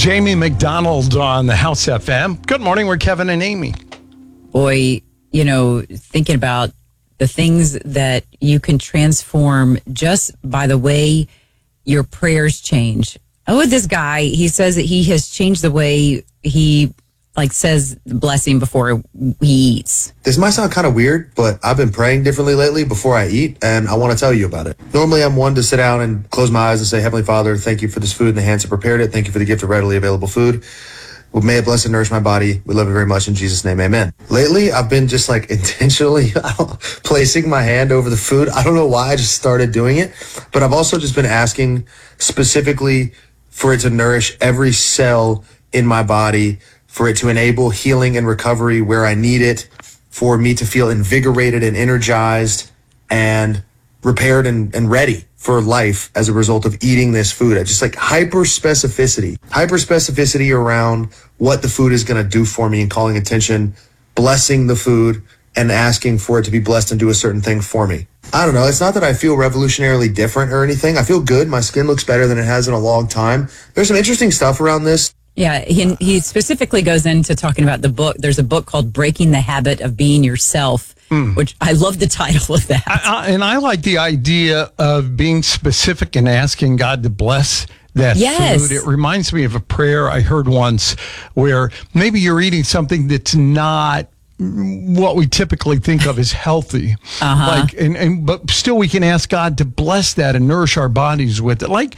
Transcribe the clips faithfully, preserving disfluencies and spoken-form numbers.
Jamie McDonald on the House F M. Good morning. We're Kevin and Amy. Boy, you know, thinking about the things that you can transform just by the way your prayers change. Oh, this guy, he says that he has changed the way he like says the blessing before he eats. This might sound kind of weird, but I've been praying differently lately before I eat, and I want to tell you about it. Normally, I'm one to sit down and close my eyes and say, Heavenly Father, thank you for this food and the hands that prepared it. Thank you for the gift of readily available food. Well, may it bless and nourish my body. We love it very much. In Jesus' name, amen. Lately, I've been just like intentionally placing my hand over the food. I don't know why I just started doing it, but I've also just been asking specifically for it to nourish every cell in my body, for it to enable healing and recovery where I need it, for me to feel invigorated and energized and repaired and, and ready for life as a result of eating this food. I just like hyper specificity, hyper specificity around what the food is going to do for me and calling attention, blessing the food and asking for it to be blessed and do a certain thing for me. I don't know. It's not that I feel revolutionarily different or anything. I feel good. My skin looks better than it has in a long time. There's some interesting stuff around this. Yeah, he, he specifically goes into talking about the book. There's a book called Breaking the Habit of Being Yourself, mm. which I love the title of that. I, I, and I like the idea of being specific and asking God to bless that yes. food. It reminds me of a prayer I heard once where maybe you're eating something that's not what we typically think of as healthy. Uh-huh. Like, and, and but still we can ask God to bless that and nourish our bodies with it. Like,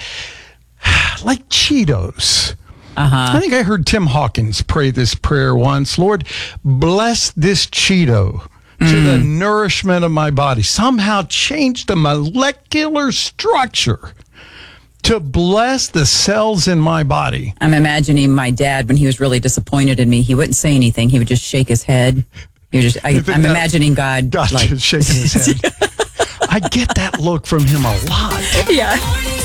like Cheetos. Uh-huh. I think I heard Tim Hawkins pray this prayer once. Lord, bless this Cheeto mm. to the nourishment of my body. Somehow change the molecular structure to bless the cells in my body. I'm imagining my dad, when he was really disappointed in me, he wouldn't say anything. He would just shake his head. He would just, I, I'm that, imagining God. God like, just shaking his head. I get that look from him a lot. Yeah.